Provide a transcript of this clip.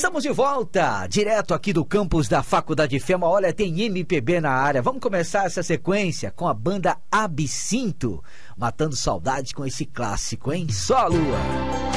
Estamos de volta, direto aqui do campus da Faculdade FEMA. Olha, tem MPB na área. Vamos começar essa sequência com a banda Absinto, matando saudade com esse clássico, hein? Só a lua.